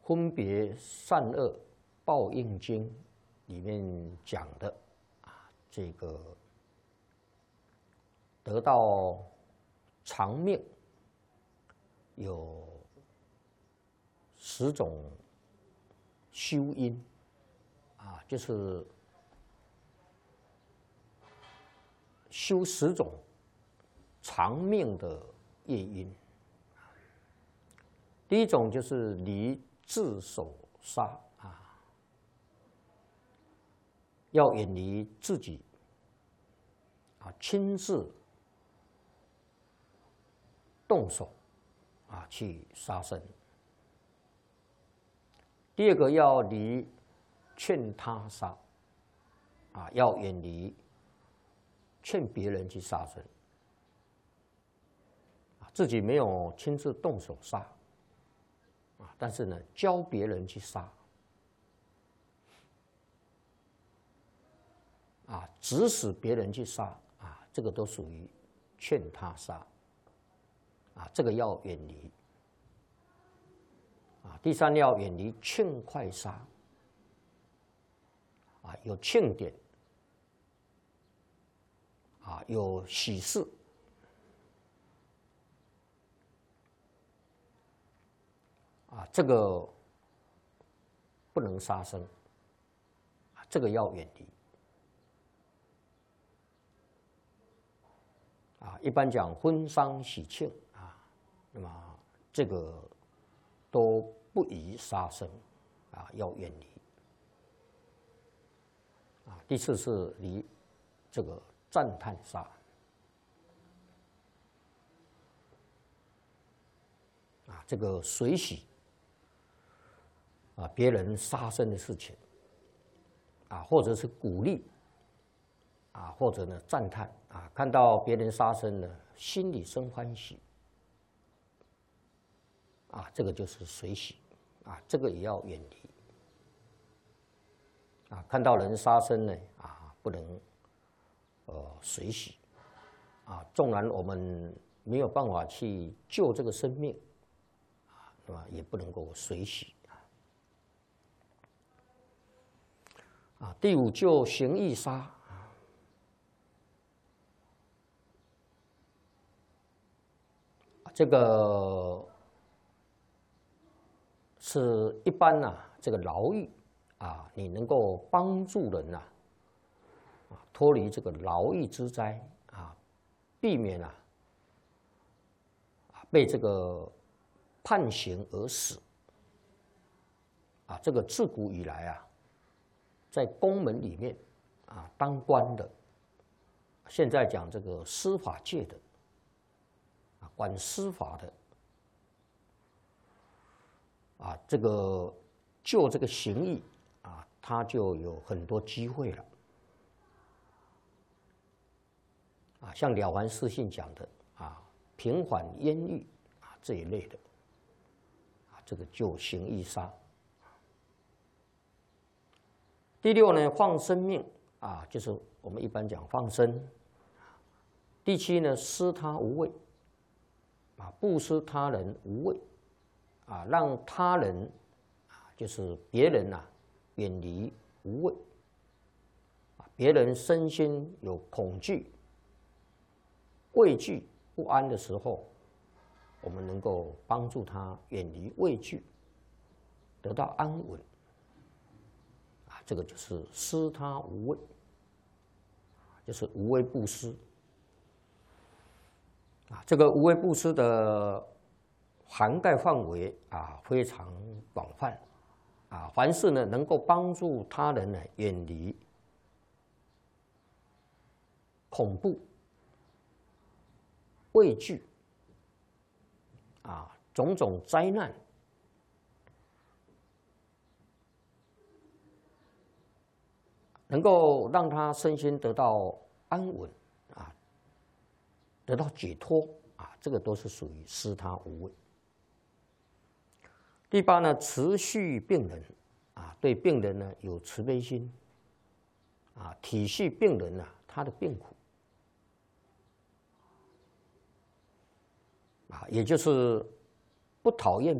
分别善恶报应经里面讲的这个得到长命有10种修因就是修10种长命的业因。第一种就是离自手杀要远离自己亲自动手去杀生。第二个要离劝他杀要远离劝别人去杀生，自己没有亲自动手杀但是呢，教别人去杀指使别人去杀这个都属于劝他杀这个要远离第三要远离劝快杀有庆典有喜事这个不能杀生这个要远离一般讲婚丧喜庆那么这个都不宜杀生要远离第四是离这个赞叹杀这个随喜别人杀生的事情或者是鼓励或者呢赞叹看到别人杀生呢，心里生欢喜这个就是随喜这个也要远离看到人杀生呢不能随喜纵然我们没有办法去救这个生命那么也不能够随喜第五就行义杀这个是一般这个劳役你能够帮助人脱离这个劳役之灾避免被这个判刑而死这个自古以来在公门里面当官的，现在讲这个司法界的管司法的这个就这个刑役他就有很多机会了像《了凡四训》讲的平缓冤狱这一类的这个就刑役杀。第六呢，放生命就是我们一般讲放生。第七呢，施他无畏布施他人无畏让他人就是别人远离无畏别人身心有恐惧、畏惧、不安的时候，我们能够帮助他远离畏惧，得到安稳这个就是施他无畏，就是无畏布施这个无畏布施的涵盖范围非常广泛凡是呢能够帮助他人呢远离恐怖、畏惧种种灾难能够让他身心得到安稳得到解脱这个都是属于施他无畏。第八呢，慈恤病人对病人呢有慈悲心体恤病人他的病苦也就是不讨厌